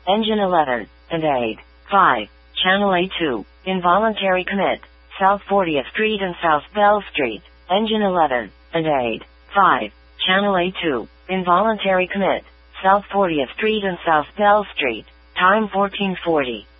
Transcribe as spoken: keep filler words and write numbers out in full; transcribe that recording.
Engine eleven, and eight. five. Channel A two, involuntary commit, South fortieth Street and South Bell Street. Engine eleven, and eight. five. Channel A two, involuntary commit, South fortieth Street and South Bell Street. Time fourteen forty.